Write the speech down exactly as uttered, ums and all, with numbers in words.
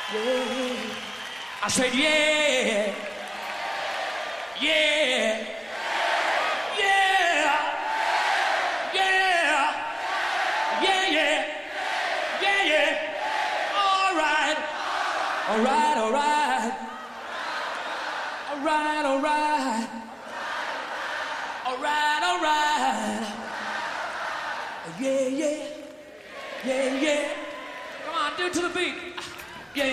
Yeah. I said, yeah. Yeah. Yeah. Yeah. Yeah, yeah. Yeah, yeah. All right. All right, all right. All right, all right. All right, all right. Yeah, yeah. Yeah, yeah. Come on, do it to the beat.